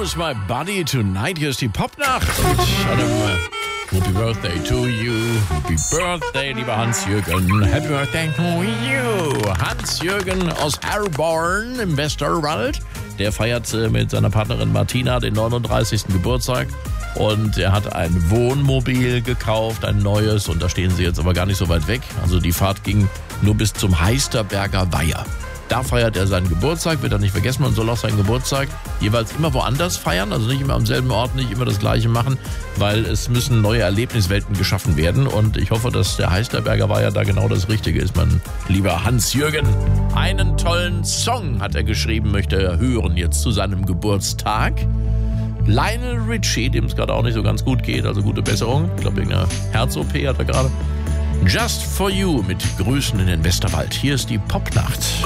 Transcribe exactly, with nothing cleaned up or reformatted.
Lose My Body Tonight. Hier ist die Popnacht. Und einem, äh, Happy Birthday to you. Happy Birthday, lieber Hans-Jürgen. Happy Birthday to you. Hans-Jürgen aus Herborn im Westerwald. Der feiert äh, mit seiner Partnerin Martina den neununddreißigsten Geburtstag. Und er hat ein Wohnmobil gekauft, ein neues. Und da stehen sie jetzt aber gar nicht so weit weg. Also die Fahrt ging nur bis zum Heisterberger Weiher. Da feiert er seinen Geburtstag, wird er nicht vergessen. Man soll auch seinen Geburtstag jeweils immer woanders feiern, also nicht immer am selben Ort, nicht immer das Gleiche machen, weil es müssen neue Erlebniswelten geschaffen werden. Und ich hoffe, dass der Heisterberger Weiher da genau das Richtige ist, mein lieber Hans-Jürgen. Einen tollen Song hat er geschrieben, möchte er hören jetzt zu seinem Geburtstag. Lionel Richie, dem es gerade auch nicht so ganz gut geht, also gute Besserung. Ich glaube, irgendeine Herz-O P hat er gerade. Just for You mit Grüßen in den Westerwald. Hier ist die Popnacht.